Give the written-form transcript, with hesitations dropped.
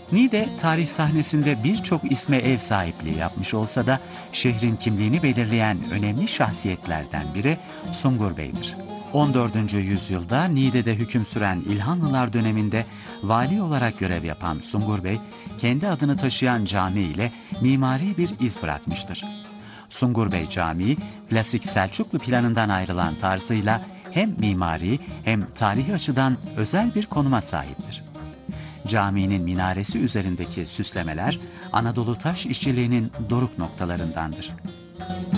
Niğde, tarih sahnesinde birçok isme ev sahipliği yapmış olsa da şehrin kimliğini belirleyen önemli şahsiyetlerden biri Sungur Bey'dir. 14. yüzyılda Niğde'de hüküm süren İlhanlılar döneminde vali olarak görev yapan Sungur Bey, kendi adını taşıyan cami ile mimari bir iz bırakmıştır. Sungur Bey Camii, klasik Selçuklu planından ayrılan tarzıyla hem mimari hem tarihi açıdan özel bir konuma sahiptir. Caminin minaresi üzerindeki süslemeler Anadolu taş işçiliğinin doruk noktalarındandır.